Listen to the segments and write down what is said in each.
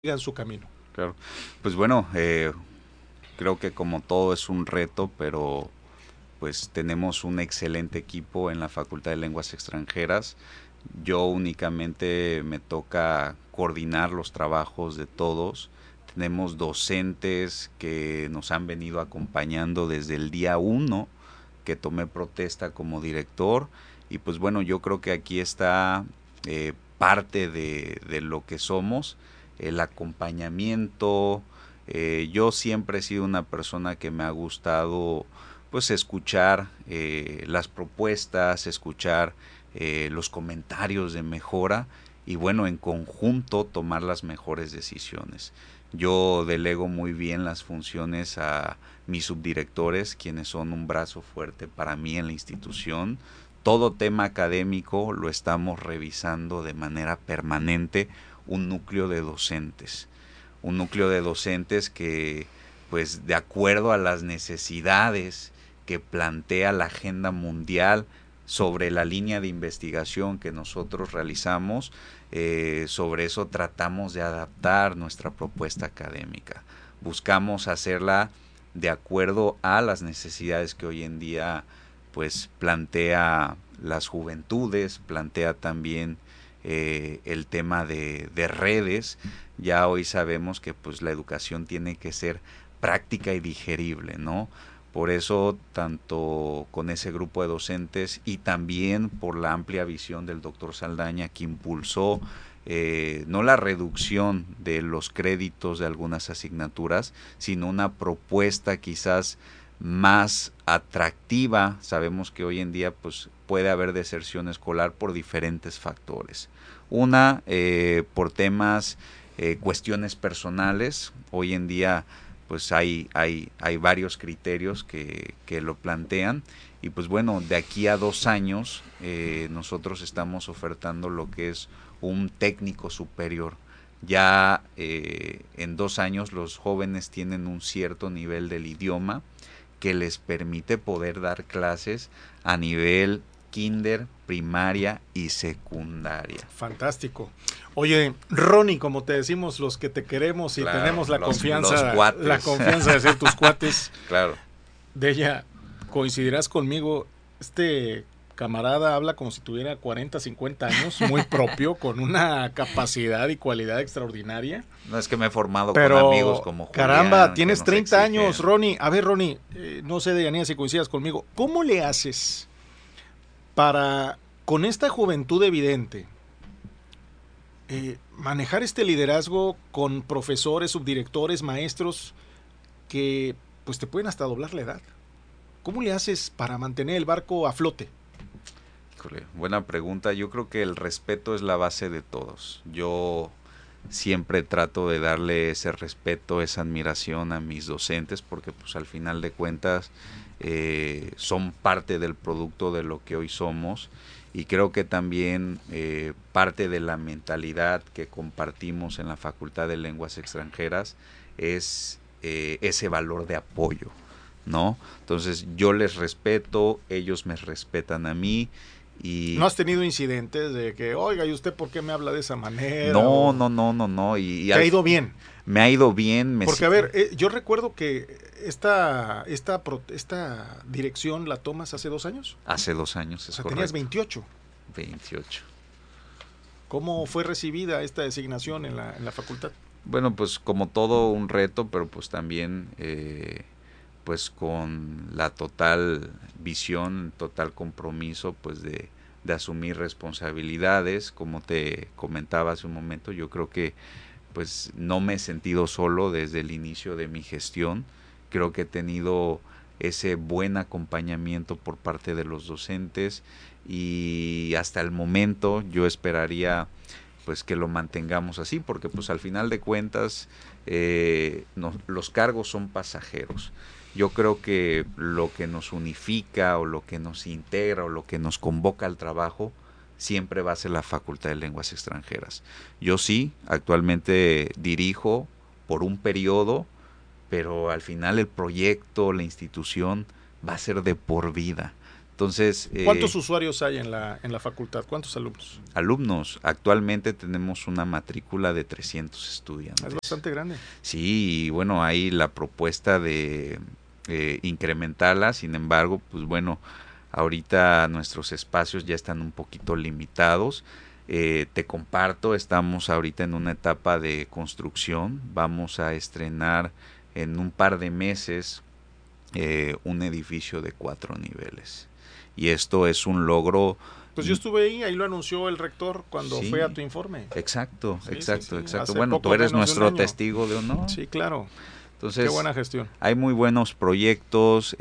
sigan su camino. Claro. Pues bueno, creo que como todo es un reto, pero pues tenemos un excelente equipo en la Facultad de Lenguas Extranjeras. Yo únicamente me toca coordinar los trabajos de todos. Tenemos docentes que nos han venido acompañando desde el día uno que tomé protesta como director. Y pues bueno, yo creo que aquí está parte de lo que somos, el acompañamiento. Yo siempre he sido una persona que me ha gustado pues escuchar las propuestas, escuchar los comentarios de mejora y bueno, en conjunto tomar las mejores decisiones. Yo delego muy bien las funciones a mis subdirectores, quienes son un brazo fuerte para mí en la institución. Todo tema académico lo estamos revisando de manera permanente, un núcleo de docentes. Un núcleo de docentes que, pues, de acuerdo a las necesidades que plantea la agenda mundial sobre la línea de investigación que nosotros realizamos, sobre eso tratamos de adaptar nuestra propuesta académica. Buscamos hacerla de acuerdo a las necesidades que hoy en día pues plantea las juventudes, plantea también el tema de redes. Ya hoy sabemos que pues la educación tiene que ser práctica y digerible, ¿no? Por eso, tanto con ese grupo de docentes y también por la amplia visión del doctor Saldaña, que impulsó no la reducción de los créditos de algunas asignaturas, sino una propuesta quizás más atractiva. Sabemos que hoy en día pues puede haber deserción escolar por diferentes factores. Una, por temas, cuestiones personales. Hoy en día pues hay varios criterios que lo plantean y pues bueno, de aquí a 2 años nosotros estamos ofertando lo que es un técnico superior. Ya en 2 años los jóvenes tienen un cierto nivel del idioma que les permite poder dar clases a nivel kinder, primaria y secundaria. Fantástico. Oye, Ronnie, como te decimos los que te queremos y Claro, tenemos los cuates. la confianza de ser tus cuates, Claro. de ella, coincidirás conmigo, este camarada habla como si tuviera 40, 50 años, muy propio, con una capacidad y cualidad extraordinaria. No es que me he formado con amigos Pero, como Julián, caramba, que tienes nos 30 años, exigen. Ronnie. A ver, Ronnie, no sé, Deyanía, si coincidas conmigo. ¿Cómo le haces para, con esta juventud evidente, manejar este liderazgo con profesores, subdirectores, maestros que pues te pueden hasta doblar la edad? ¿Cómo le haces para mantener el barco a flote? Híjole, buena pregunta. Yo creo que el respeto es la base de todos. Yo siempre trato de darle ese respeto, esa admiración a mis docentes, porque pues al final de cuentas son parte del producto de lo que hoy somos y creo que también parte de la mentalidad que compartimos en la Facultad de Lenguas Extranjeras es ese valor de apoyo, ¿no? Entonces yo les respeto, ellos me respetan a mí ¿No y has tenido incidentes de que, oiga, ¿y usted por qué me habla de esa manera? no, O no, no, no, no, y ¿te ha ido bien? me ha ido bien, Porque, a ver, yo recuerdo que esta dirección la tomas hace 2 años. hace 2 años, O es sea, tenías correcto. 28. 28. ¿Cómo fue recibida esta designación en la facultad? Bueno, pues como todo un reto, pero pues también pues con la total visión, total compromiso pues de asumir responsabilidades. Como te comentaba hace un momento, yo creo que pues no me he sentido solo desde el inicio de mi gestión. Creo que he tenido ese buen acompañamiento por parte de los docentes y hasta el momento yo esperaría pues que lo mantengamos así, porque pues al final de cuentas los cargos son pasajeros. Yo creo que lo que nos unifica o lo que nos integra o lo que nos convoca al trabajo siempre va a ser la Facultad de Lenguas Extranjeras. Yo sí, actualmente dirijo por un periodo, pero al final el proyecto, la institución va a ser de por vida. Entonces, ¿cuántos usuarios hay en la facultad? ¿Cuántos alumnos? Alumnos, actualmente tenemos una matrícula de 300 estudiantes. Es bastante grande. Sí, y bueno, hay la propuesta de incrementarla, sin embargo, pues bueno, ahorita nuestros espacios ya están un poquito limitados. Te comparto, estamos ahorita en una etapa de construcción, vamos a estrenar en un par de meses un edificio de 4 niveles. Y esto es un logro. Pues yo estuve ahí lo anunció el rector cuando fue a tu informe. Exacto. Hace bueno, tú eres nuestro testigo de honor. Sí, claro. Entonces, qué buena gestión. Hay muy buenos proyectos.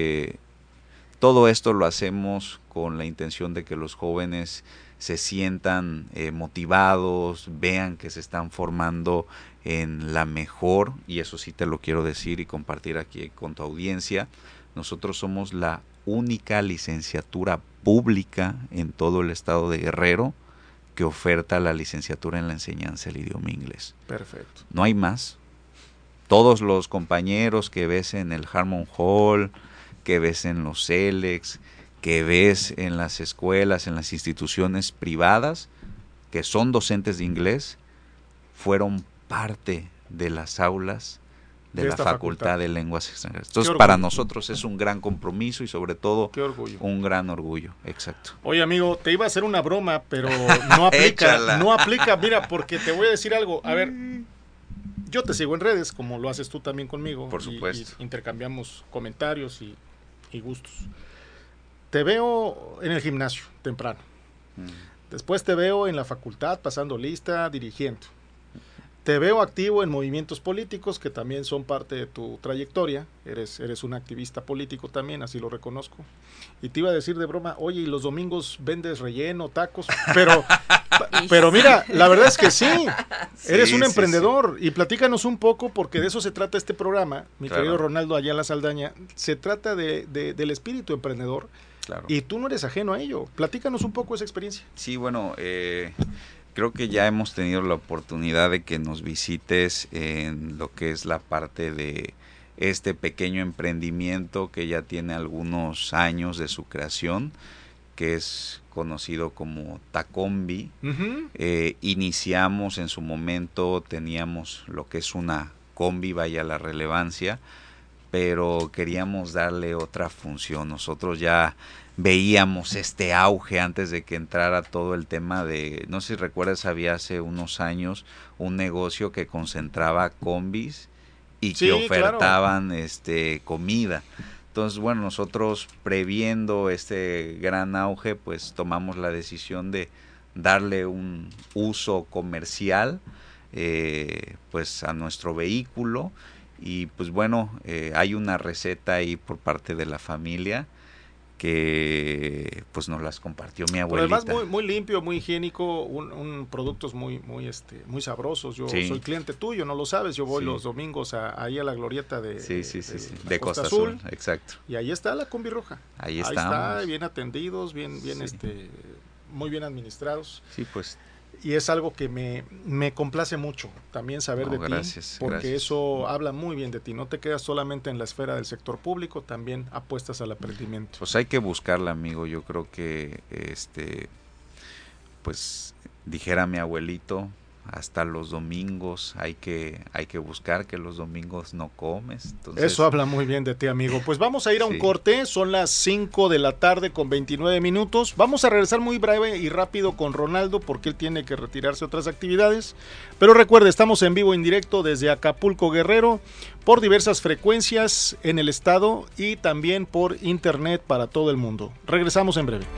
Todo esto lo hacemos con la intención de que los jóvenes se sientan motivados, vean que se están formando en la mejor, y eso sí te lo quiero decir y compartir aquí con tu audiencia. Nosotros somos la única licenciatura pública en todo el estado de Guerrero que oferta la licenciatura en la enseñanza del idioma inglés. Perfecto. No hay más. Todos los compañeros que ves en el Harmon Hall, que ves en los CELEX, que ves en las escuelas, en las instituciones privadas, que son docentes de inglés, fueron parte de las aulas de la Facultad de Lenguas Extranjeras. Entonces, para nosotros es un gran compromiso y sobre todo un gran orgullo. Exacto. Oye, amigo, te iba a hacer una broma, pero no aplica. No aplica, mira, porque te voy a decir algo. A ver, yo te sigo en redes, como lo haces tú también conmigo. Por supuesto. Y intercambiamos comentarios y gustos. Te veo en el gimnasio, temprano. Después te veo en la facultad, pasando lista, dirigiendo. Te veo activo en movimientos políticos que también son parte de tu trayectoria. Eres un activista político también, así lo reconozco. Y te iba a decir de broma, oye, ¿y los domingos vendes relleno, tacos? Pero mira, la verdad es que sí. Eres un emprendedor. Sí. Y platícanos un poco, porque de eso se trata este programa, mi querido Ronaldo Ayala Saldaña. Se trata del espíritu emprendedor. Claro. Y tú no eres ajeno a ello. Platícanos un poco esa experiencia. Sí, bueno, creo que ya hemos tenido la oportunidad de que nos visites en lo que es la parte de este pequeño emprendimiento que ya tiene algunos años de su creación, que es conocido como Tacombi. Uh-huh. Iniciamos en su momento, teníamos lo que es una combi, vaya la relevancia, pero queríamos darle otra función. Nosotros ya veíamos este auge antes de que entrara todo el tema de, no sé si recuerdas, había hace unos años un negocio que concentraba combis y que ofertaban comida. Entonces, bueno, nosotros previendo este gran auge, pues tomamos la decisión de darle un uso comercial pues a nuestro vehículo. Y pues bueno, hay una receta ahí por parte de la familia que pues nos las compartió mi abuelita. Pero además muy limpio, muy higiénico, productos muy sabrosos. Yo soy cliente tuyo, no lo sabes, yo voy los domingos ahí a la glorieta de Costa Azul, exacto. Y ahí está la combi roja. Ahí está, bien atendidos, bien muy bien administrados. Sí, pues. Y es algo que me complace mucho también saber de ti, porque eso habla muy bien de ti. No te quedas solamente en la esfera del sector público, también apuestas al emprendimiento. Pues hay que buscarla, amigo. Yo creo que, pues dijera mi abuelito, hasta los domingos hay que buscar, que los domingos no comes. Entonces, eso habla muy bien de ti, amigo. Pues vamos a ir a un corte, son las 5 de la tarde con 29 minutos. Vamos a regresar muy breve y rápido con Ronaldo porque él tiene que retirarse a otras actividades. Pero recuerde, estamos en vivo en directo desde Acapulco, Guerrero, por diversas frecuencias en el estado y también por internet para todo el mundo. Regresamos en breve.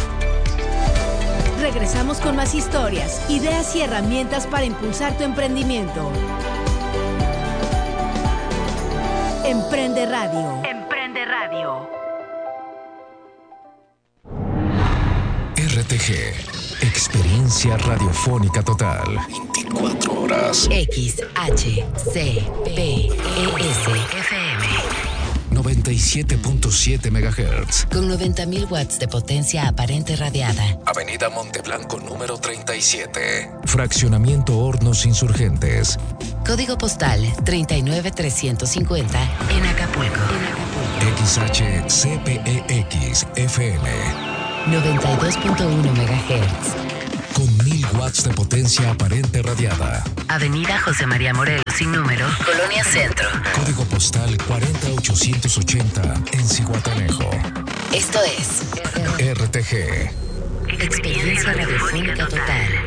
Regresamos con más historias, ideas y herramientas para impulsar tu emprendimiento. Emprende Radio. Emprende Radio. RTG, experiencia radiofónica total. 24 horas. XHCPES FM. 97.7 MHz. Con 90.000 watts de potencia aparente radiada. Avenida Monteblanco número 37. Fraccionamiento Hornos Insurgentes. Código postal 39350 en Acapulco. XHCPEX FM. 92.1 MHz. Con 1000 watts de potencia aparente radiada. Avenida José María Morelos sin número, Colonia Centro. Código postal 40880 en Zihuatanejo. Esto es RTG. Experiencia Radiofónica Total.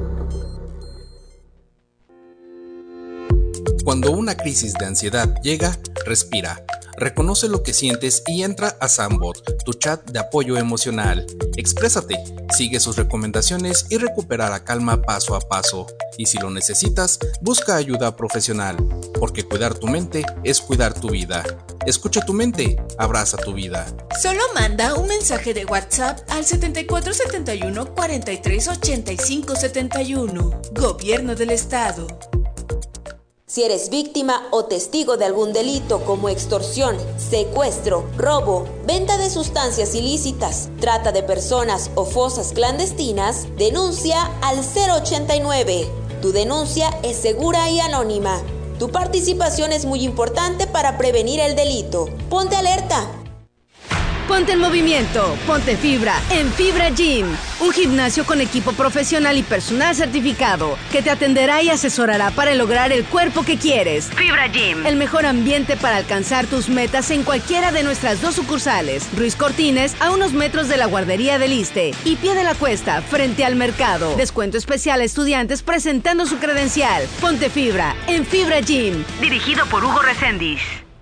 Cuando una crisis de ansiedad llega, respira. Reconoce lo que sientes y entra a Sambot, tu chat de apoyo emocional. Exprésate, sigue sus recomendaciones y recupera la calma paso a paso. Y si lo necesitas, busca ayuda profesional, porque cuidar tu mente es cuidar tu vida. Escucha tu mente, abraza tu vida. Solo manda un mensaje de WhatsApp al 7471 43 85 71. Gobierno del Estado. Si eres víctima o testigo de algún delito como extorsión, secuestro, robo, venta de sustancias ilícitas, trata de personas o fosas clandestinas, denuncia al 089. Tu denuncia es segura y anónima. Tu participación es muy importante para prevenir el delito. Ponte alerta. Ponte en movimiento, ponte fibra en Fibra Gym, un gimnasio con equipo profesional y personal certificado que te atenderá y asesorará para lograr el cuerpo que quieres. Fibra Gym, el mejor ambiente para alcanzar tus metas en cualquiera de nuestras 2 sucursales, Ruiz Cortines a unos metros de la guardería del Iste y Pie de la Cuesta frente al mercado. Descuento especial a estudiantes presentando su credencial. Ponte fibra en Fibra Gym, dirigido por Hugo Reséndiz.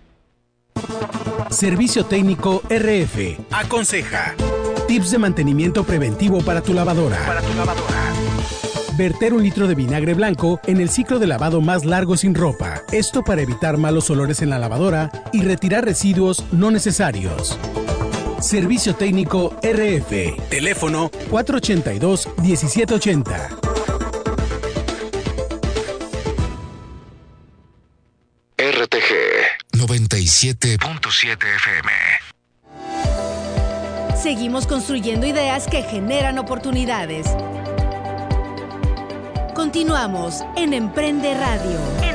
Servicio Técnico RF. Aconseja. Tips de mantenimiento preventivo para tu lavadora. Verter 1 litro de vinagre blanco en el ciclo de lavado más largo sin ropa. Esto para evitar malos olores en la lavadora y retirar residuos no necesarios. Servicio Técnico RF. Teléfono 482-1780. RTG 97.7 FM. Seguimos construyendo ideas que generan oportunidades. Continuamos en Emprende Radio.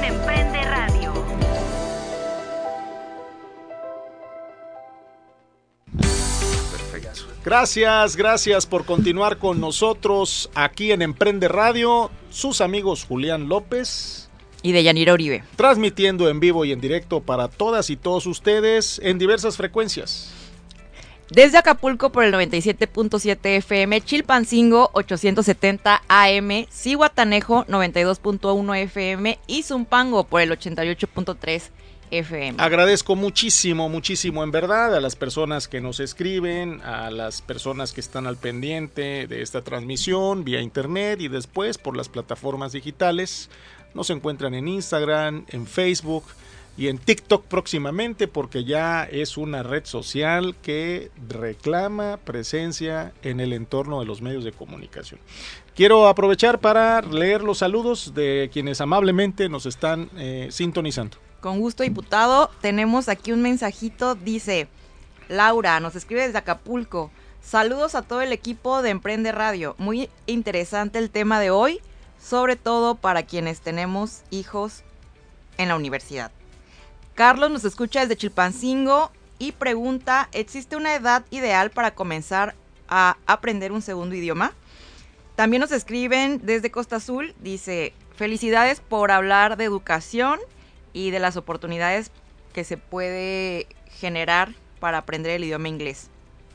Perfecto. Gracias por continuar con nosotros aquí en Emprende Radio. Sus amigos Julián López y Deyanira Uribe, transmitiendo en vivo y en directo para todas y todos ustedes en diversas frecuencias. Desde Acapulco por el 97.7 FM, Chilpancingo 870 AM, Zihuatanejo 92.1 FM y Zumpango por el 88.3 FM. Agradezco muchísimo en verdad a las personas que nos escriben, a las personas que están al pendiente de esta transmisión vía internet y después por las plataformas digitales. Nos encuentran en Instagram, en Facebook y en TikTok próximamente, porque ya es una red social que reclama presencia en el entorno de los medios de comunicación. Quiero aprovechar para leer los saludos de quienes amablemente nos están sintonizando. Con gusto, diputado. Tenemos aquí un mensajito, dice Laura, nos escribe desde Acapulco. Saludos a todo el equipo de Emprende Radio. Muy interesante el tema de hoy, sobre todo para quienes tenemos hijos en la universidad. Carlos nos escucha desde Chilpancingo y pregunta, ¿existe una edad ideal para comenzar a aprender un segundo idioma? También nos escriben desde Costa Azul, dice, felicidades por hablar de educación y de las oportunidades que se puede generar para aprender el idioma inglés.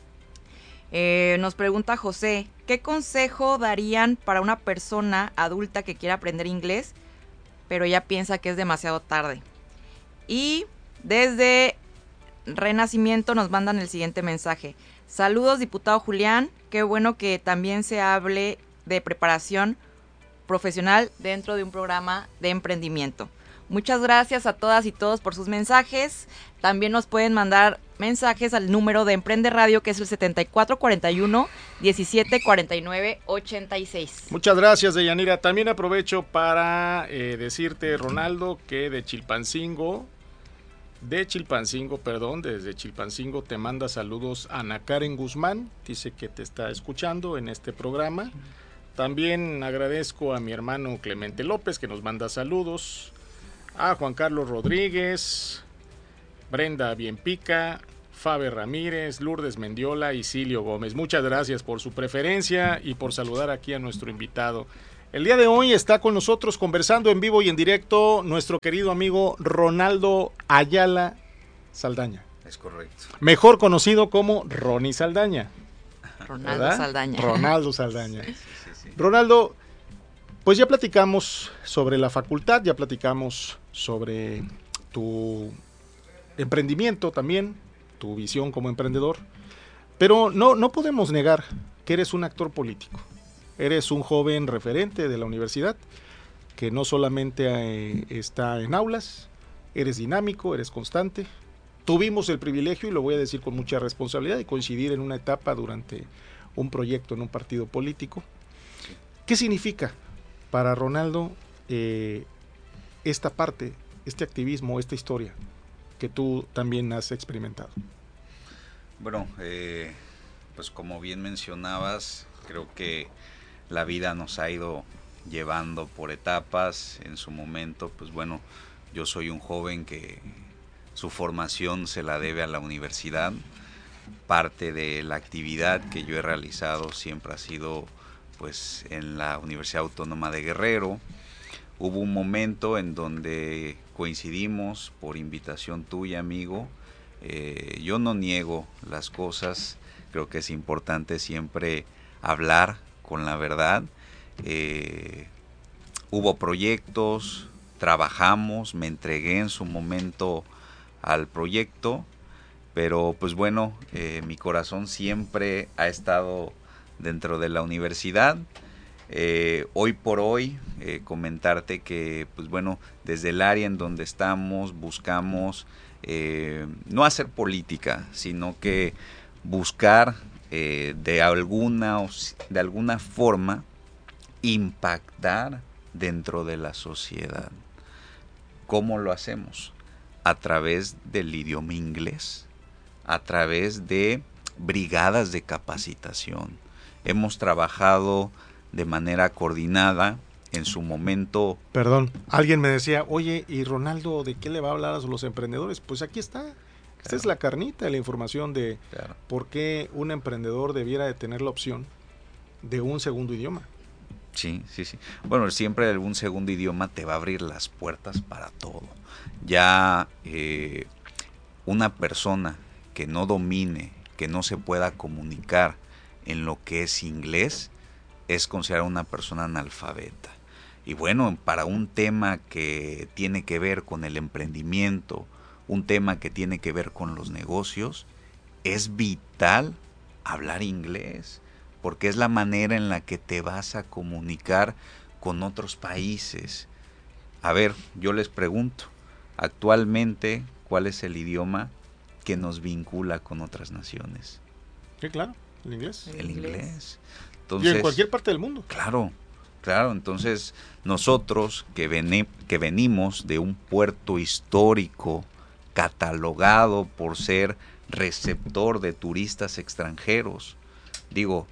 Nos pregunta José, ¿qué consejo darían para una persona adulta que quiera aprender inglés, pero ya piensa que es demasiado tarde? Y desde Renacimiento nos mandan el siguiente mensaje. Saludos, diputado Julián, qué bueno que también se hable de preparación profesional dentro de un programa de emprendimiento. Muchas gracias a todas y todos por sus mensajes. También nos pueden mandar mensajes al número de Emprende Radio, que es el 7441-1749-86. Muchas gracias, Deyanira. También aprovecho para decirte, Ronaldo, que de Chilpancingo desde Chilpancingo te manda saludos Ana Karen Guzmán, dice que te está escuchando en este programa. También agradezco a mi hermano Clemente López, que nos manda saludos, a Juan Carlos Rodríguez, Brenda Bienpica, Fabe Ramírez, Lourdes Mendiola y Silio Gómez. Muchas gracias por su preferencia y por saludar aquí a nuestro invitado. El día de hoy está con nosotros conversando en vivo y en directo nuestro querido amigo Ronaldo Ayala Saldaña. Es correcto. Mejor conocido como Ronnie Saldaña. Ronaldo Saldaña. Ronaldo Saldaña. Sí. Ronaldo, pues ya platicamos sobre la facultad, ya platicamos sobre tu emprendimiento también, tu visión como emprendedor, pero no podemos negar que eres un actor político. Eres un joven referente de la universidad que no solamente está en aulas, eres dinámico, eres constante. Tuvimos el privilegio, y lo voy a decir con mucha responsabilidad, de coincidir en una etapa durante un proyecto en un partido político. ¿Qué significa para Ronaldo esta parte, este activismo, esta historia que tú también has experimentado? Bueno, pues como bien mencionabas, creo que la vida nos ha ido llevando por etapas. En su momento, pues bueno, yo soy un joven que su formación se la debe a la universidad. Parte de la actividad que yo he realizado siempre ha sido pues en la Universidad Autónoma de Guerrero. Hubo un momento en donde coincidimos por invitación tuya, amigo. Yo no niego las cosas, creo que es importante siempre hablar con la verdad. Hubo proyectos, trabajamos, me entregué en su momento al proyecto, pero pues bueno, mi corazón siempre ha estado dentro de la universidad. Hoy por hoy, comentarte que pues bueno, desde el área en donde estamos buscamos no hacer política, sino que buscar de alguna forma impactar dentro de la sociedad. ¿Cómo lo hacemos? A través del idioma inglés, a través de brigadas de capacitación. Hemos trabajado de manera coordinada. En su momento... Perdón, alguien me decía, oye, ¿y Ronaldo de qué le va a hablar a los emprendedores? Pues aquí está. Esta es la carnita de la información de por qué un emprendedor debiera de tener la opción de un segundo idioma. Sí. Bueno, siempre un segundo idioma te va a abrir las puertas para todo. Ya una persona que no domine, que no se pueda comunicar en lo que es inglés, es considerada una persona analfabeta. Y bueno, para un tema que tiene que ver con el emprendimiento, un tema que tiene que ver con los negocios, es vital hablar inglés, porque es la manera en la que te vas a comunicar con otros países. A ver, yo les pregunto, actualmente, ¿cuál es el idioma que nos vincula con otras naciones? Sí, claro, el inglés. El inglés. Entonces, y en cualquier parte del mundo. Claro. Entonces nosotros que venimos de un puerto histórico catalogado por ser receptor de turistas extranjeros, digo,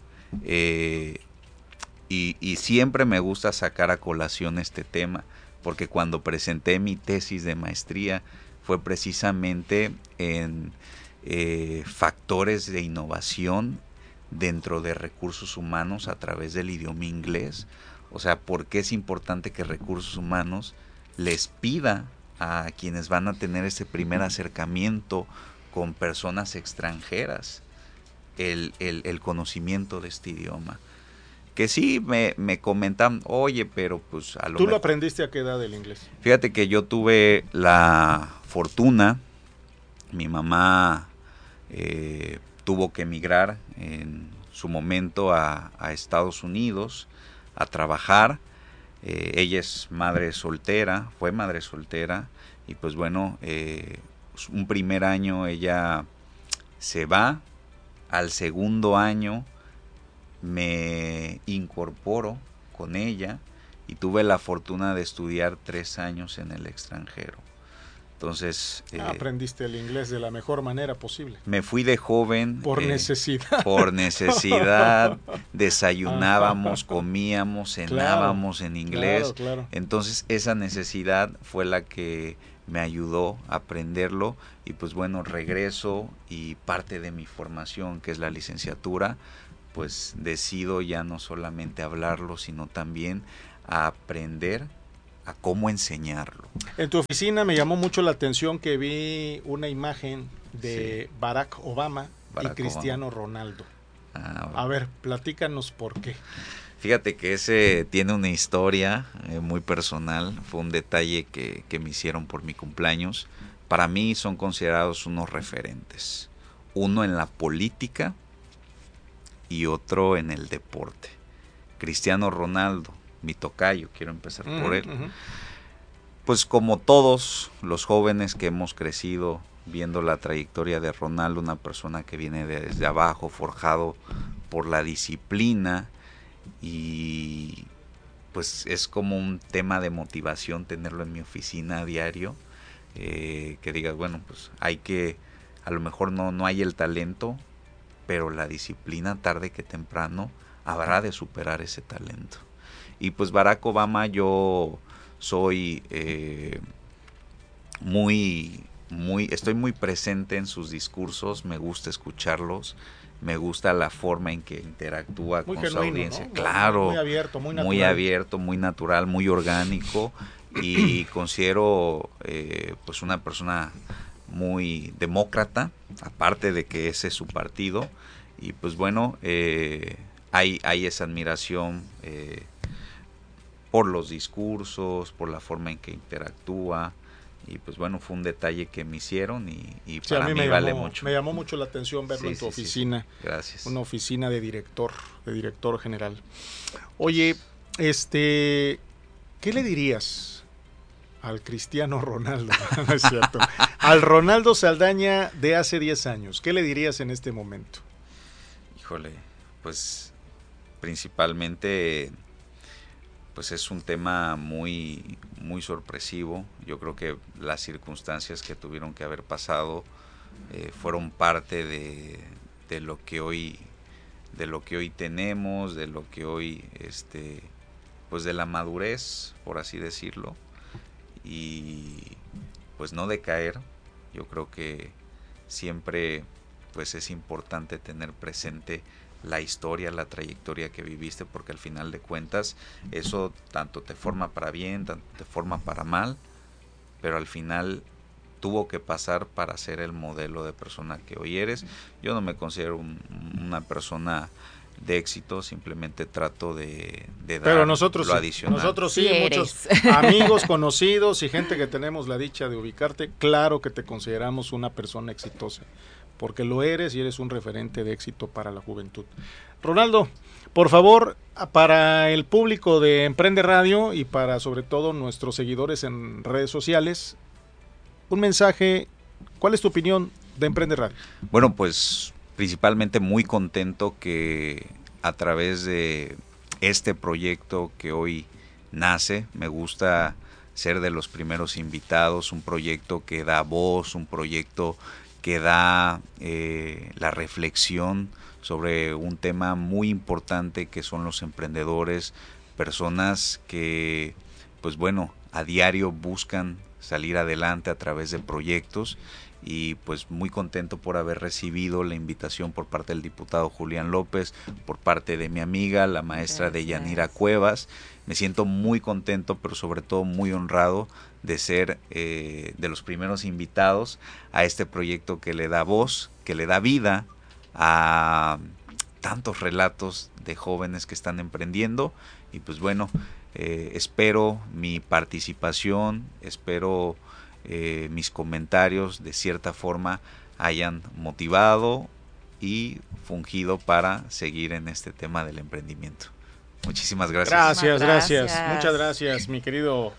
y siempre me gusta sacar a colación este tema, porque cuando presenté mi tesis de maestría fue precisamente en factores de innovación dentro de recursos humanos a través del idioma inglés. O sea, ¿por qué es importante que recursos humanos les pida a quienes van a tener ese primer acercamiento con personas extranjeras el conocimiento de este idioma? Que sí me comentan, oye, pero pues a lo ¿Tú lo aprendiste a qué edad el inglés? Fíjate que yo tuve la fortuna, mi mamá tuvo que emigrar en su momento a Estados Unidos a trabajar. Ella es madre soltera, fue madre soltera, y pues bueno, un primer año ella se va, al segundo año me incorporo con ella y tuve la fortuna de estudiar 3 años en el extranjero. Entonces... aprendiste el inglés de la mejor manera posible. Me fui de joven. Por necesidad. Por necesidad. Desayunábamos, comíamos, cenábamos en inglés. Claro. Entonces esa necesidad fue la que me ayudó a aprenderlo. Y pues bueno, regreso y parte de mi formación, que es la licenciatura, pues decido ya no solamente hablarlo, sino también a aprender a cómo enseñarlo. En tu oficina me llamó mucho la atención que vi una imagen de Barack Obama y Cristiano Ronaldo. A ver, platícanos por qué. Fíjate que ese tiene una historia muy personal. Fue un detalle que me hicieron por mi cumpleaños. Para mí son considerados unos referentes. Uno en la política y otro en el deporte. Cristiano Ronaldo, mi tocayo, quiero empezar por él. Pues como todos los jóvenes que hemos crecido viendo la trayectoria de Ronaldo, una persona que viene desde abajo, forjado por la disciplina, y pues es como un tema de motivación tenerlo en mi oficina a diario, que digas, bueno, pues hay que, a lo mejor no hay el talento, pero la disciplina tarde que temprano habrá de superar ese talento. Y pues Barack Obama, yo soy estoy muy presente en sus discursos, me gusta escucharlos, me gusta la forma en que interactúa muy con genuino, su audiencia. ¿no? Claro, muy abierto, muy natural. Muy abierto, muy natural, muy orgánico, y considero pues una persona muy demócrata, aparte de que ese es su partido, y pues bueno, hay esa admiración por los discursos, por la forma en que interactúa, y pues bueno, fue un detalle que me hicieron y para mí vale mucho. Me llamó mucho la atención verlo en tu oficina. Sí. Gracias. Una oficina de director general. Oye, ¿qué le dirías al Cristiano Ronaldo? No es cierto. Al Ronaldo Saldaña de hace 10 años. ¿Qué le dirías en este momento? Híjole, pues principalmente pues es un tema muy sorpresivo. Yo creo que las circunstancias que tuvieron que haber pasado fueron parte de lo que hoy tenemos, de lo que hoy pues de la madurez, por así decirlo, y pues no decaer. Yo creo que siempre pues es importante tener presente la historia, la trayectoria que viviste, porque al final de cuentas eso tanto te forma para bien, tanto te forma para mal, pero al final tuvo que pasar para ser el modelo de persona que hoy eres. Yo no me considero una persona de éxito, simplemente trato de dar pero nosotros lo adicional. Nosotros sí, muchos amigos, conocidos y gente que tenemos la dicha de ubicarte, claro que te consideramos una persona exitosa, porque lo eres y eres un referente de éxito para la juventud. Ronaldo, por favor, para el público de Emprende Radio y para sobre todo nuestros seguidores en redes sociales, un mensaje. ¿Cuál es tu opinión de Emprende Radio? Bueno, pues principalmente muy contento que a través de este proyecto que hoy nace, me gusta ser de los primeros invitados, un proyecto que da voz, un proyecto que da la reflexión sobre un tema muy importante que son los emprendedores, personas que pues bueno, a diario buscan salir adelante a través de proyectos, y pues muy contento por haber recibido la invitación por parte del diputado Julián López, por parte de mi amiga, la maestra Deyanira Cuevas. Me siento muy contento, pero sobre todo muy honrado de ser de los primeros invitados a este proyecto que le da voz, que le da vida a tantos relatos de jóvenes que están emprendiendo. Y pues bueno, espero mi participación, espero mis comentarios de cierta forma hayan motivado y fungido para seguir en este tema del emprendimiento. Muchísimas gracias. Gracias. Muchas gracias, mi querido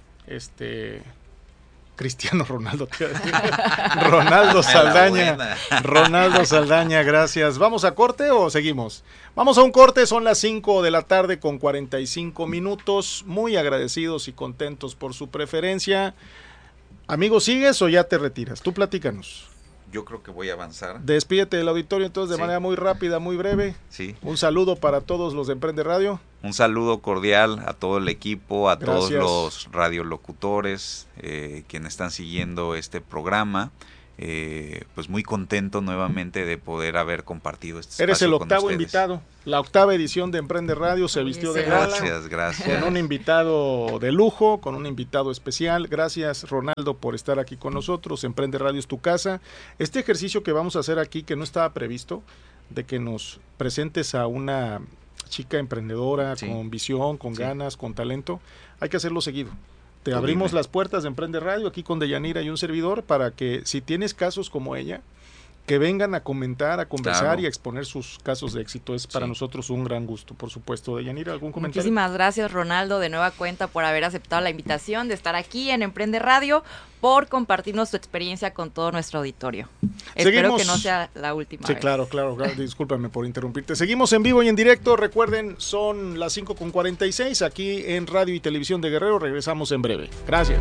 Cristiano Ronaldo. Ronaldo Saldaña. Ronaldo Saldaña, gracias. ¿Vamos a corte o seguimos? Vamos a un corte, son las 5 de la tarde con 45 minutos. Muy agradecidos y contentos por su preferencia. Amigo, ¿sigues o ya te retiras? Tú platícanos. Yo creo que voy a avanzar. Despídete del auditorio entonces de manera muy rápida, muy breve. Sí. Un saludo para todos los de Emprende Radio. Un saludo cordial a todo el equipo, a Gracias. todos los radiolocutores quienes están siguiendo este programa. Pues muy contento nuevamente de poder haber compartido este espacio. Eres el con octavo ustedes. invitado. La octava edición de Emprende Radio se vistió de gala. Gracias. Con un invitado de lujo, con un invitado especial. Gracias, Ronaldo, por estar aquí con nosotros. Emprende Radio es tu casa. Este ejercicio que vamos a hacer aquí, que no estaba previsto, de que nos presentes a una chica emprendedora, Sí. con visión, con Sí. ganas, con talento, hay que hacerlo seguido. Te Tú abrimos dime. las puertas de Emprende Radio aquí con Deyanira y un servidor para que si tienes casos como ella, que vengan a comentar, a conversar Claro. y a exponer sus casos de éxito. Es para Sí. nosotros un gran gusto, por supuesto. Deyanira, ¿algún comentario? Muchísimas gracias, Ronaldo, de nueva cuenta por haber aceptado la invitación de estar aquí en Emprende Radio, por compartirnos tu experiencia con todo nuestro auditorio. Espero Seguimos. que no sea la última Sí, vez. claro. Discúlpame por interrumpirte. Seguimos en vivo y en directo. Recuerden, son las 5:46 aquí en Radio y Televisión de Guerrero. Regresamos en breve. Gracias.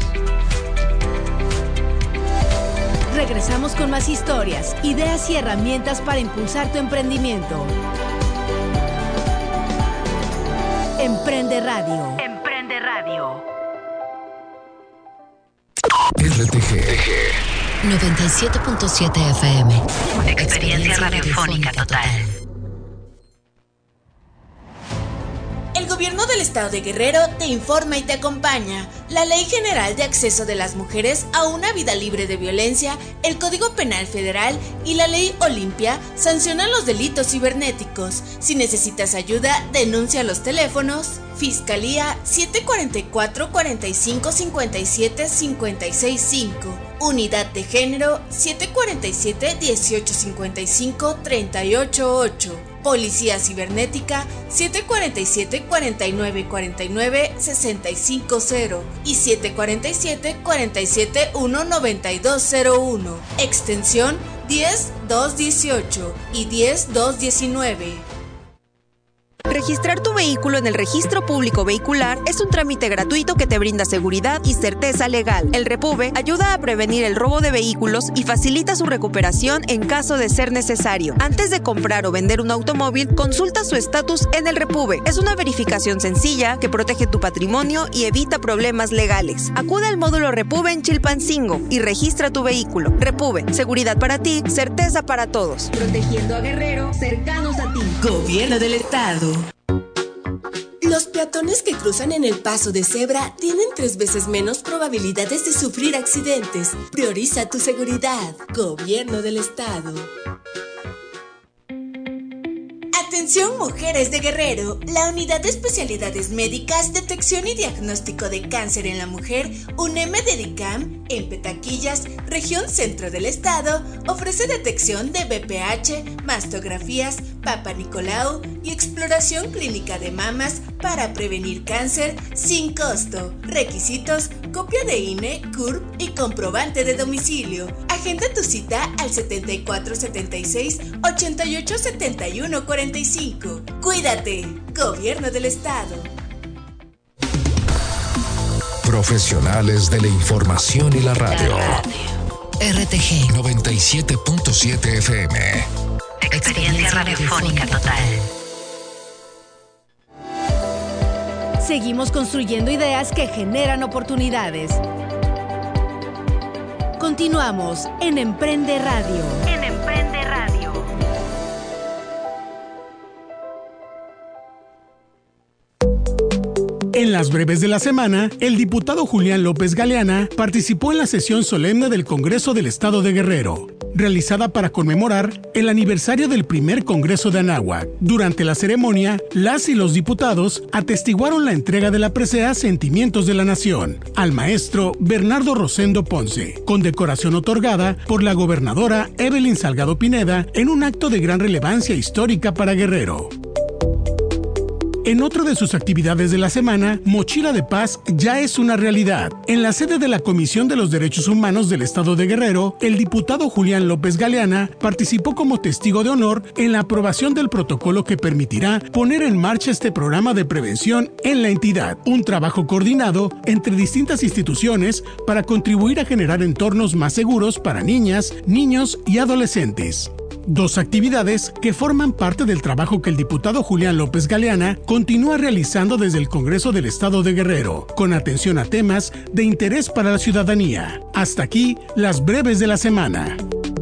Regresamos con más historias, ideas y herramientas para impulsar tu emprendimiento. Emprende Radio. Emprende Radio. RTG 97.7 FM. Experiencia radiofónica total. El Gobierno del Estado de Guerrero te informa y te acompaña. La Ley General de Acceso de las Mujeres a una Vida Libre de Violencia, el Código Penal Federal y la Ley Olimpia sancionan los delitos cibernéticos. Si necesitas ayuda, denuncia a los teléfonos Fiscalía 744 45 57 565, Unidad de Género 747 18 55 38 8. Policía Cibernética 747 49 49 65 0 y 747 47 1 9201, extensión 10218 y 10219. Registrar tu vehículo en el Registro Público Vehicular es un trámite gratuito que te brinda seguridad y certeza legal. El Repube ayuda a prevenir el robo de vehículos y facilita su recuperación en caso de ser necesario. Antes de comprar o vender un automóvil, consulta su estatus en el Repube. Es una verificación sencilla que protege tu patrimonio y evita problemas legales. Acude al módulo Repube en Chilpancingo y registra tu vehículo. Repube, seguridad para ti, certeza para todos. Protegiendo a Guerrero, cercanos a ti. Gobierno del Estado. Los peatones que cruzan en el paso de cebra tienen 3 veces menos probabilidades de sufrir accidentes. Prioriza tu seguridad. Gobierno del Estado. Atención mujeres de Guerrero, la Unidad de Especialidades Médicas, Detección y Diagnóstico de Cáncer en la Mujer, UNEM de DICAM, en Petaquillas, región centro del estado, ofrece detección de BPH, mastografías, Papa Nicolau y exploración clínica de mamas para prevenir cáncer sin costo. Requisitos: copia de INE, CURP y comprobante de domicilio. Agenda tu cita al 7476 88 71 45. Cuídate, Gobierno del Estado. Profesionales de la información y la radio. RTG 97.7 FM. Experiencia radiofónica total. Seguimos construyendo ideas que generan oportunidades. Continuamos en Emprende Radio. En Emprende Radio. En las breves de la semana, el diputado Julián López Galeana participó en la sesión solemne del Congreso del Estado de Guerrero, realizada para conmemorar el aniversario del primer Congreso de Anáhuac. Durante la ceremonia, las y los diputados atestiguaron la entrega de la presea Sentimientos de la Nación al maestro Bernardo Rosendo Ponce, con decoración otorgada por la gobernadora Evelyn Salgado Pineda en un acto de gran relevancia histórica para Guerrero. En otra de sus actividades de la semana, Mochila de Paz ya es una realidad. En la sede de la Comisión de los Derechos Humanos del Estado de Guerrero, el diputado Julián López Galeana participó como testigo de honor en la aprobación del protocolo que permitirá poner en marcha este programa de prevención en la entidad. Un trabajo coordinado entre distintas instituciones para contribuir a generar entornos más seguros para niñas, niños y adolescentes. 2 actividades que forman parte del trabajo que el diputado Julián López Galeana continúa realizando desde el Congreso del Estado de Guerrero, con atención a temas de interés para la ciudadanía. Hasta aquí, las breves de la semana.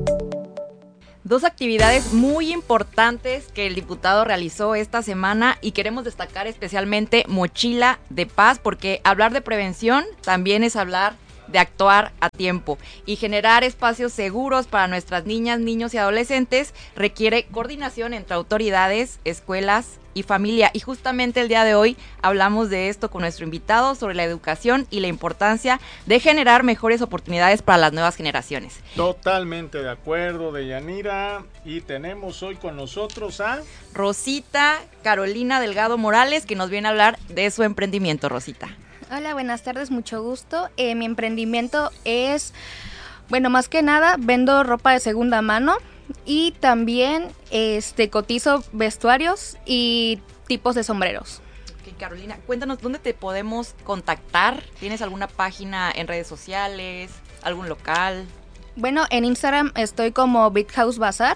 2 actividades muy importantes que el diputado realizó esta semana y queremos destacar especialmente Mochila de Paz, porque hablar de prevención también es hablar de actuar a tiempo, y generar espacios seguros para nuestras niñas, niños y adolescentes requiere coordinación entre autoridades, escuelas y familia. Y justamente el día de hoy hablamos de esto con nuestro invitado sobre la educación y la importancia de generar mejores oportunidades para las nuevas generaciones. Totalmente de acuerdo, Deyanira. Y tenemos hoy con nosotros a Rosita Carolina Delgado Morales, que nos viene a hablar de su emprendimiento. Rosita. Hola, buenas tardes, mucho gusto. Mi emprendimiento es, bueno, más que nada vendo ropa de segunda mano y también cotizo vestuarios y tipos de sombreros. Okay, Carolina, cuéntanos dónde te podemos contactar. ¿Tienes alguna página en redes sociales, algún local? Bueno, en Instagram estoy como Beat House Bazaar.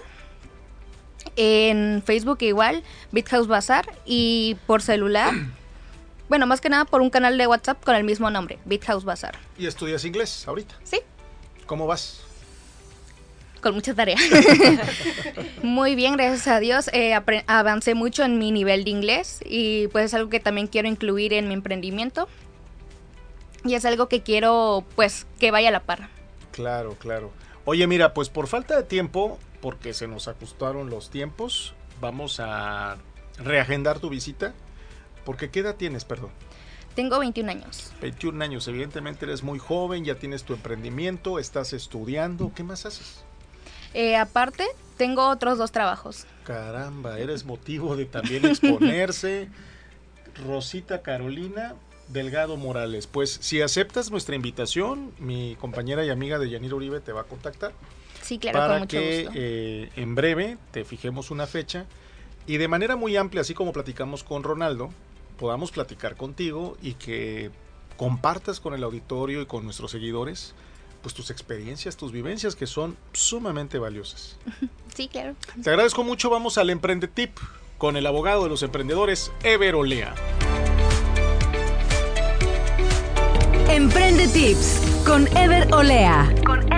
En Facebook igual, Beat House Bazaar, y por celular. Bueno, más que nada por un canal de WhatsApp con el mismo nombre, Beat House Bazaar. ¿Y estudias inglés ahorita? Sí. ¿Cómo vas? Con mucha tarea. Muy bien, gracias a Dios. Avancé mucho en mi nivel de inglés y pues es algo que también quiero incluir en mi emprendimiento. Y es algo que quiero pues que vaya a la par. Claro, claro. Oye, mira, pues por falta de tiempo, porque se nos ajustaron los tiempos, vamos a reagendar tu visita. Porque ¿qué edad tienes, perdón? Tengo 21 años. 21 años, evidentemente eres muy joven, ya tienes tu emprendimiento, estás estudiando, ¿qué más haces? Aparte, tengo otros 2 trabajos. Caramba, eres motivo de también exponerse. Rosita Carolina Delgado Morales, pues si aceptas nuestra invitación, mi compañera y amiga Deyanira Uribe te va a contactar. Sí, claro, con mucho gusto. Para que en breve te fijemos una fecha y de manera muy amplia, así como platicamos con Ronaldo, podamos platicar contigo y que compartas con el auditorio y con nuestros seguidores pues tus experiencias, tus vivencias, que son sumamente valiosas. Sí, claro. Te agradezco mucho. Vamos al Emprendetip con el abogado de los emprendedores, Ever Olea. Emprendetips con Ever Olea.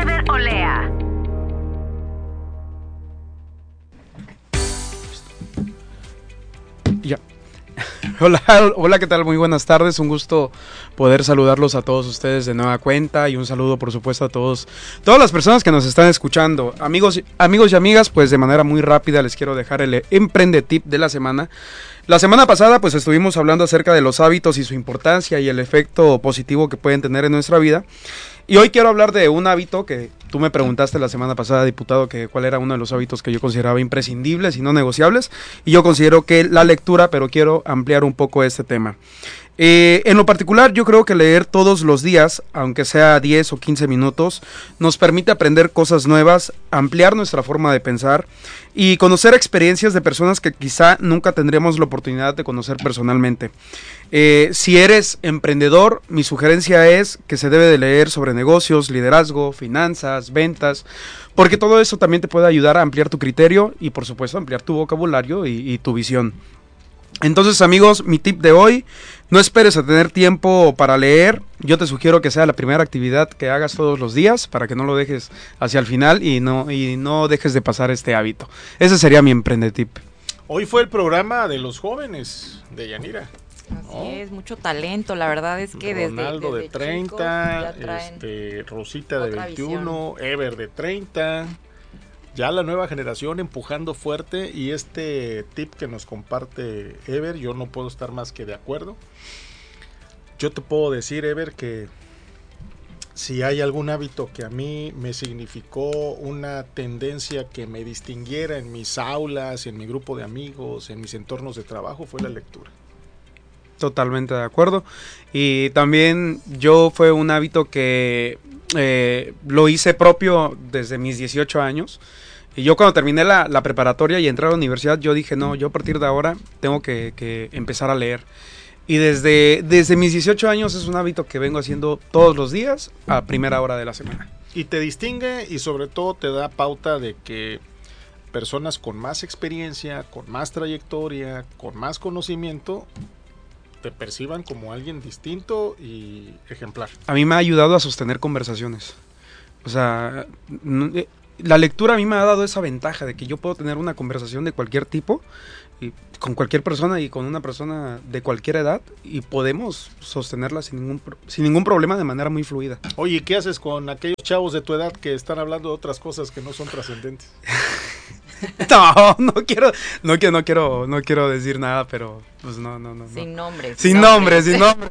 Ya. Hola, ¿qué tal? Muy buenas tardes, un gusto poder saludarlos a todos ustedes de nueva cuenta y un saludo por supuesto a todas las personas que nos están escuchando. Amigos y amigas, pues de manera muy rápida les quiero dejar el Emprendetip de la semana. La semana pasada pues estuvimos hablando acerca de los hábitos y su importancia y el efecto positivo que pueden tener en nuestra vida. Y hoy quiero hablar de un hábito que tú me preguntaste la semana pasada, diputado, que cuál era uno de los hábitos que yo consideraba imprescindibles y no negociables. Y yo considero que la lectura, pero quiero ampliar un poco este tema. En lo particular, yo creo que leer todos los días, aunque sea 10 o 15 minutos, nos permite aprender cosas nuevas, ampliar nuestra forma de pensar y conocer experiencias de personas que quizá nunca tendremos la oportunidad de conocer personalmente. Si eres emprendedor, mi sugerencia es que se debe de leer sobre negocios, liderazgo, finanzas, ventas, porque todo eso también te puede ayudar a ampliar tu criterio y por supuesto ampliar tu vocabulario y tu visión. Entonces, amigos, mi tip de hoy: no esperes a tener tiempo para leer. Yo te sugiero que sea la primera actividad que hagas todos los días para que no lo dejes hacia el final y no dejes de pasar este hábito. Ese sería mi emprendetip. Hoy fue el programa de los jóvenes de Yanira. Así es, mucho talento, la verdad es que Ronaldo desde de 30, Rosita de 21, visión. Ever de 30. Ya la nueva generación empujando fuerte, y este tip que nos comparte Ever, yo no puedo estar más que de acuerdo. Yo te puedo decir, Ever, que si hay algún hábito que a mí me significó una tendencia que me distinguiera en mis aulas, en mi grupo de amigos, en mis entornos de trabajo, fue la lectura. Totalmente de acuerdo. Y también yo fue un hábito que lo hice propio desde mis 18 años. Y yo cuando terminé la preparatoria y entré a la universidad, yo dije, no, yo a partir de ahora tengo que empezar a leer. Y desde mis 18 años es un hábito que vengo haciendo todos los días a primera hora de la semana. Y te distingue y sobre todo te da pauta de que personas con más experiencia, con más trayectoria, con más conocimiento, te perciban como alguien distinto y ejemplar. A mí me ha ayudado a sostener conversaciones. O sea, la lectura a mí me ha dado esa ventaja de que yo puedo tener una conversación de cualquier tipo, y con cualquier persona y con una persona de cualquier edad, y podemos sostenerla sin ningún problema de manera muy fluida. Oye, ¿qué haces con aquellos chavos de tu edad que están hablando de otras cosas que no son trascendentes? No quiero decir nada, pero pues no. Sin nombres. Sin nombres.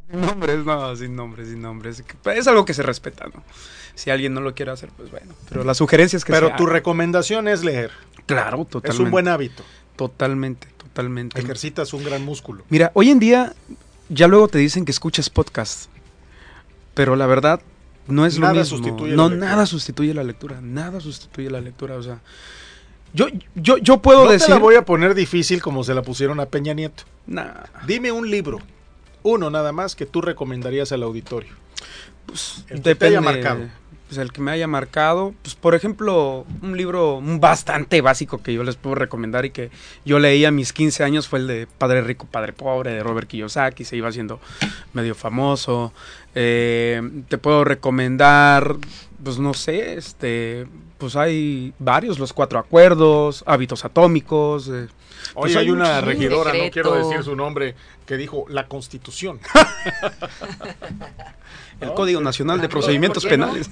Es algo que se respeta, ¿no? Si alguien no lo quiere hacer, pues bueno. Pero la sugerencia es que Pero tu recomendación es leer. Claro, totalmente. Es un buen hábito. Totalmente. Ejercitas un gran músculo. Mira, hoy en día ya luego te dicen que escuches podcast, pero la verdad no es lo mismo. Nada sustituye la lectura. O sea, yo puedo decir... No te la voy a poner difícil como se la pusieron a Peña Nieto. Nah. Dime un libro, uno nada más, que tú recomendarías al auditorio. Pues el que te haya marcado. Pues el que me haya marcado, pues por ejemplo, un libro bastante básico que yo les puedo recomendar y que yo leí a mis 15 años fue el de Padre Rico, Padre Pobre, de Robert Kiyosaki. Se iba haciendo medio famoso. Te puedo recomendar, pues no sé, pues hay varios, Los 4 Acuerdos, Hábitos Atómicos. Oye, pues hay una regidora, no quiero decir su nombre, que dijo la Constitución. El Código Nacional de Procedimientos Penales.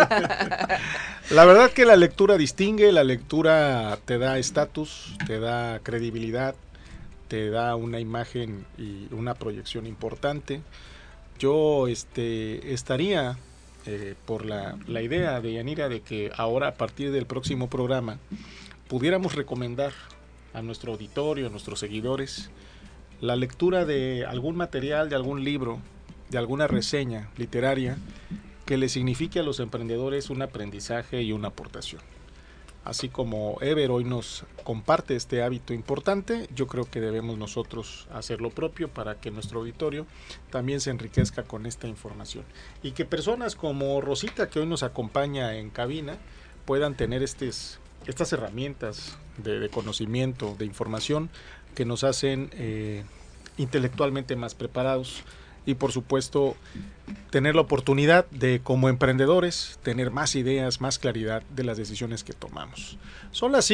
La verdad que la lectura distingue, la lectura te da estatus, te da credibilidad, te da una imagen y una proyección importante. Yo estaría por la idea de Yanira de que ahora, a partir del próximo programa, pudiéramos recomendar a nuestro auditorio, a nuestros seguidores, la lectura de algún material, de algún libro, de alguna reseña literaria que le signifique a los emprendedores un aprendizaje y una aportación. Así como Ever hoy nos comparte este hábito importante, yo creo que debemos nosotros hacer lo propio para que nuestro auditorio también se enriquezca con esta información. Y que personas como Rosita, que hoy nos acompaña en cabina, puedan tener estas herramientas de conocimiento, de información, que nos hacen intelectualmente más preparados. Y por supuesto tener la oportunidad de, como emprendedores, tener más ideas, más claridad de las decisiones que tomamos. Son las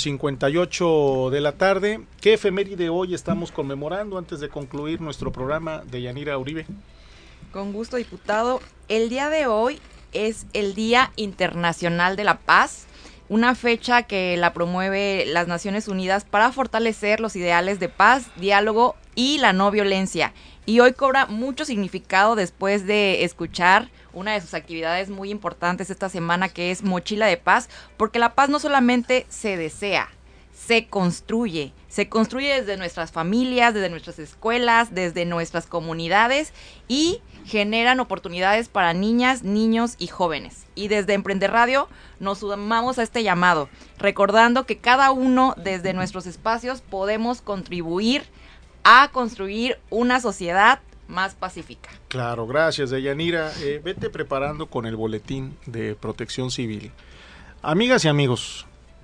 5:58 de la tarde. ¿Qué efeméride hoy estamos conmemorando antes de concluir nuestro programa de Yanira Uribe? Con gusto, diputado. El día de hoy es el Día Internacional de la Paz, una fecha que la promueve las Naciones Unidas para fortalecer los ideales de paz, diálogo y la no violencia. Y hoy cobra mucho significado después de escuchar una de sus actividades muy importantes esta semana, que es Mochila de Paz, porque la paz no solamente se desea, se construye desde nuestras familias, desde nuestras escuelas, desde nuestras comunidades, y generan oportunidades para niñas, niños y jóvenes. Y desde Emprender Radio nos sumamos a este llamado, recordando que cada uno desde nuestros espacios podemos contribuir a construir una sociedad más pacífica. Claro, gracias, Deyanira. Vete preparando con el boletín de Protección Civil. Amigas y amigos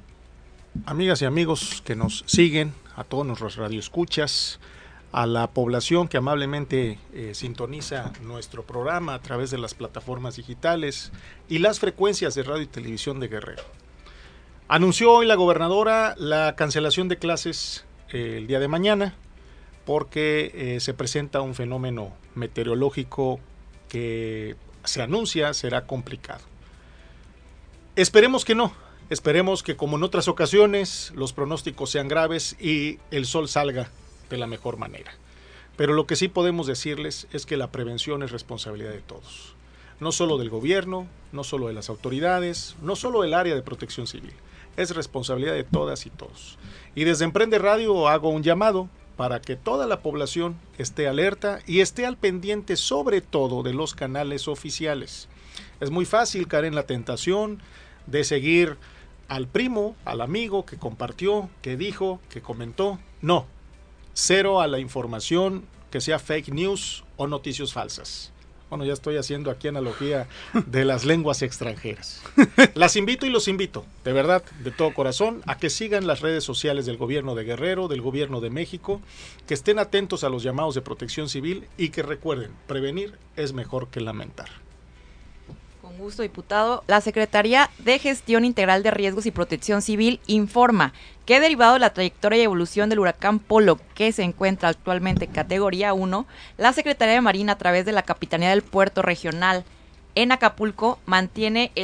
que nos siguen, a todos nuestros radioescuchas, a la población que amablemente sintoniza nuestro programa a través de las plataformas digitales y las frecuencias de radio y televisión de Guerrero. Anunció hoy la gobernadora la cancelación de clases el día de mañana, porque se presenta un fenómeno meteorológico que se anuncia será complicado. Esperemos que no, esperemos que, como en otras ocasiones, los pronósticos sean graves y el sol salga de la mejor manera. Pero lo que sí podemos decirles es que la prevención es responsabilidad de todos, no solo del gobierno, no solo de las autoridades, no solo del área de protección civil, es responsabilidad de todas y todos. Y desde Emprende Radio hago un llamado para que toda la población esté alerta y esté al pendiente sobre todo de los canales oficiales. Es muy fácil caer en la tentación de seguir al primo, al amigo que compartió, que dijo, que comentó. No, cero a la información que sea fake news o noticias falsas. Bueno, ya estoy haciendo aquí analogía de las lenguas extranjeras. Las invito y los invito, de verdad, de todo corazón, a que sigan las redes sociales del gobierno de Guerrero, del gobierno de México, que estén atentos a los llamados de protección civil y que recuerden, prevenir es mejor que lamentar. Con gusto, diputado. La Secretaría de Gestión Integral de Riesgos y Protección Civil informa que derivado de la trayectoria y evolución del huracán Polo, que se encuentra actualmente en categoría 1, la Secretaría de Marina, a través de la Capitanía del Puerto Regional en Acapulco, mantiene el